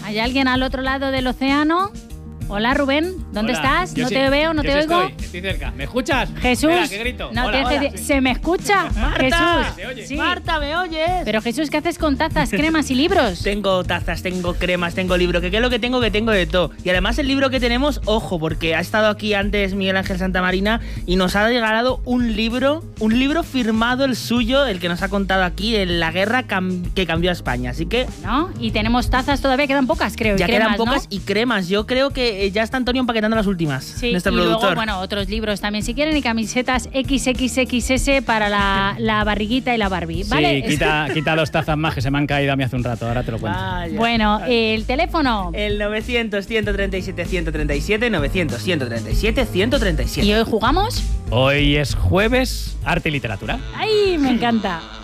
¿Hay alguien al otro lado del océano? Hola, Rubén, ¿dónde estás? ¿No te veo, no te oigo? Estoy cerca. ¿Me escuchas? Jesús, Espera, que grito. no Hola, te ¿se me escucha? Marta, Jesús, sí. Marta, ¿me oyes? Pero Jesús, ¿qué haces con tazas, cremas y libros? Tengo tazas, tengo cremas, tengo libro. ¿Qué es lo que tengo? Que tengo de todo. Y además el libro que tenemos, ojo, porque ha estado aquí antes Miguel Ángel Santamarina y nos ha regalado un libro firmado el suyo, el que nos ha contado aquí, de la guerra que cambió a España. Así que... ¿No? Y tenemos tazas todavía, quedan pocas, creo. Ya y cremas, quedan pocas, ¿no? Y cremas. Yo creo que ya está Antonio empaquetando las últimas. Sí, Nuestro y productor. luego, bueno, otros libros también, si quieren, y camisetas XXXS para la barriguita y la Barbie, ¿vale? Sí, quita los tazas más que se me han caído a mí hace un rato, ahora te lo cuento. Vaya. Bueno, el teléfono. El 900-137-137, 900-137-137. ¿Y hoy jugamos? Hoy es jueves, arte y literatura. ¡Ay, me encanta!